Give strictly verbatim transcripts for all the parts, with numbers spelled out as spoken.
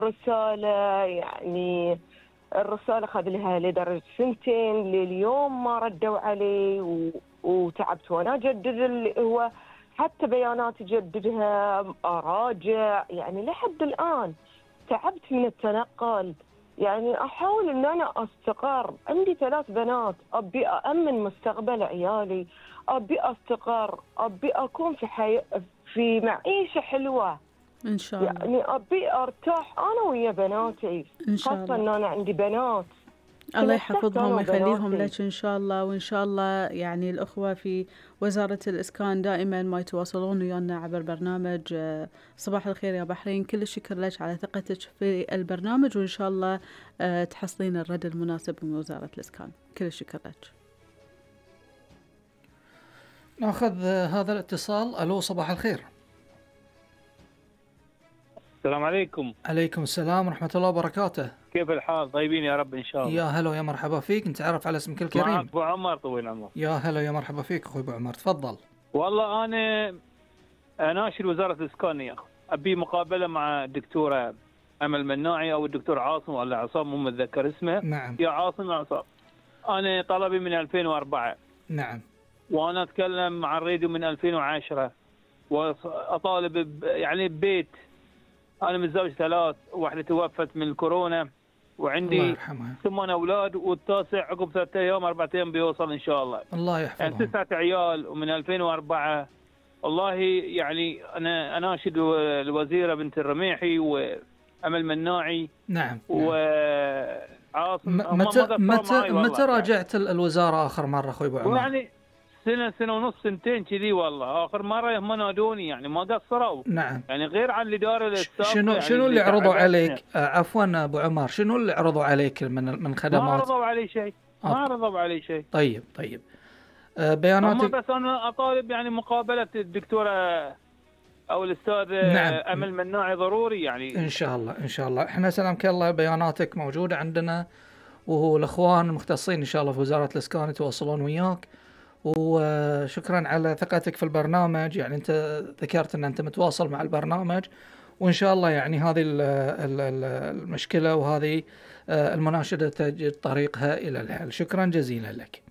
رسالة يعني الرسالة خذ لها لدرجة سنتين لليوم ما ردوا علي و... وتعبت وأنا أجدد اللي هو حتى بيانات أجددها أراجع يعني لحد الآن تعبت من التنقل. يعني أحاول أن أنا أستقر، عندي ثلاث بنات، أبي أأمن مستقبل عيالي، أبي أستقر، أبي أكون في حي... في معيشة حلوة. إن شاء الله. يعني أبي أرتاح أنا ويا بناتي، إن شاء خاصة الله. أن أنا عندي بنات. الله تنفست أنا يحفظهم ويخليهم وبناتي. لك إن شاء الله. وإن شاء الله يعني الأخوة في وزارة الإسكان دائما ما يتواصلون ويانا عبر برنامج آه، صباح الخير يا بحرين. كل الشكر لك على ثقتك في البرنامج، وإن شاء الله آه، تحصلين الرد المناسب من وزارة الإسكان. كل الشكر لك. ناخذ هذا الاتصال. ألو صباح الخير. السلام عليكم. عليكم السلام ورحمة الله وبركاته. كيف الحال؟ طيبين يا رب إن شاء الله. يا هلا ويا مرحبا فيك. نتعرف على اسمك الكريم. معك أبو عمر طويل العمر. يا هلا ويا مرحبا فيك أخوي أبو عمر، تفضل. والله أنا أناشد وزارة الإسكان يا أخي، أبي مقابلة مع الدكتورة أمل مناعي أو الدكتور عاصم ولا عصام، مو متذكر اسمه. نعم. يا عاصم يا عصام. أنا طلبي من ألفين وأربعة. نعم. وأنا أتكلم مع الراديو من ألفين وعشرة، وأطالب يعني ببيت. أنا متزوج ثلاث، واحدة توفت من الكورونا، وعندي ثمان أولاد، والتاسع عقب ثلاثة أيام أربعة أيام بيوصل إن شاء الله. الله يحفظهم. يعني تسعة عيال ومن ألفين وأربعة. والله يعني أنا أناشد الوزيرة بنت الرميحي وأمل مناعي. نعم. وعاصم. متى متى متى راجعت يعني الوزارة آخر مرة أخوي أبو عمر؟ يعني سنة سنة ونص سنتين كذي والله. آخر مرة هم نادوني يعني ما قصروا. نعم. يعني غير عن الإدارة السابقة. شنو يعني شنو اللي عرضوا عليك؟ آه عفوا أبو عمر، شنو اللي عرضوا عليك من من خدمات؟ ما عرضوا علي شيء. ما عرضوا علي شيء. طيب طيب. آه بياناتك. بس أنا أطالب يعني مقابلة الدكتورة أو الأستاذ. نعم. أمل مناعي ضروري يعني. إن شاء الله إن شاء الله. إحنا سلامك الله بياناتك موجودة عندنا، وهو الأخوان المختصين إن شاء الله في وزارة الإسكان يتواصلون وياك. وشكرا على ثقتك في البرنامج. يعني أنت ذكرت أن أنت متواصل مع البرنامج، وإن شاء الله يعني هذه المشكلة وهذه المناشدة تجد طريقها إلى الحل. شكرا جزيلا لك.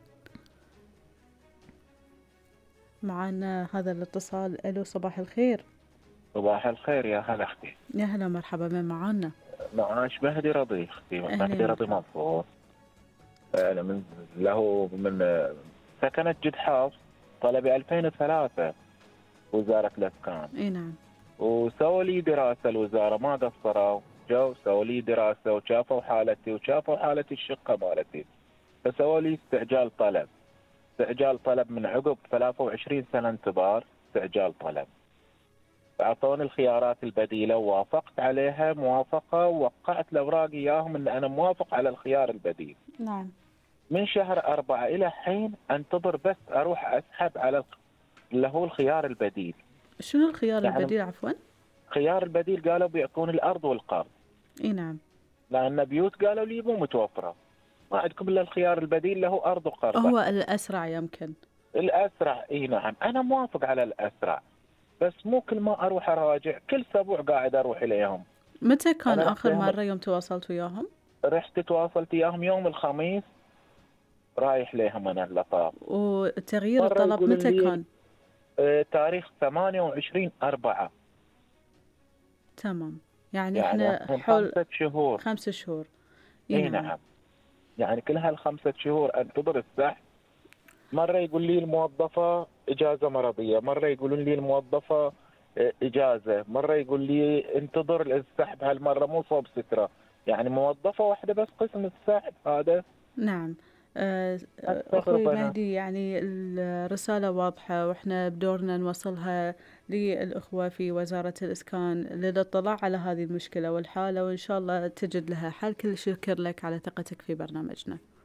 معنا هذا الاتصال. ألو صباح الخير. صباح الخير يا هلا أختي. يا هلا مرحبا. من معنا؟ معاش مهدي رضي أختي. مهدي رضي منصور. أنا من له من سكنت جد حافظ. طلبي ألفين وثلاثة وزارة الإسكان. اي نعم. وسووا لي دراسة الوزارة، ما قصروا، جو سووا لي دراسة وشافوا حالتي وشافوا حالة الشقة مالتي، فسووا لي استعجال طلب. استعجال طلب من عقب ثلاثة وعشرين سنة انتظار. استعجال طلب. أعطوني الخيارات البديلة ووافقت عليها موافقة، ووقعت الأوراق إياهم أن أنا موافق على الخيار البديل. نعم. من شهر أربعة إلى حين أنتظر بس أروح أسحب على اللي هو الخيار البديل. شنو الخيار يعني البديل عفوا؟ خيار البديل قالوا بيعطون الأرض والقرض. إيه نعم. لأن بيوت قالوا لي مو متوفرة، ما عندكم إلا الخيار البديل اللي هو أرض وقرض. هو الأسرع يمكن. الأسرع إيه نعم، أنا موافق على الأسرع، بس مو كل ما أروح أراجع، كل أسبوع قاعد أروح إليهم. متى كان آخر مرة يوم تواصلت وياهم؟ رحت تواصلت وياهم يوم الخميس، رايح لهم أنا اللطاف. وتغيير الطلب متى كان؟ اه تاريخ ثمانية وعشرين أربعة. تمام. يعني, يعني احنا حول خمسة شهور. خمسة شهور. اي نعم. نعم. يعني كل هالخمسة شهور انتظر السحب. مرة يقول لي الموظفة إجازة مرضية، مرة يقولون لي الموظفة إجازة، مرة يقول لي انتظر السحب. هالمرة مو صوب سترة، يعني موظفة واحدة بس قسم السحب هذا. نعم. أخوي مهدي، يعني الرسالة واضحة، وإحنا بدورنا نوصلها للأخوة في وزارة الإسكان للاطلاع على هذه المشكلة والحالة، وإن شاء الله تجد لها حل. كل شكر لك على ثقتك في برنامجنا.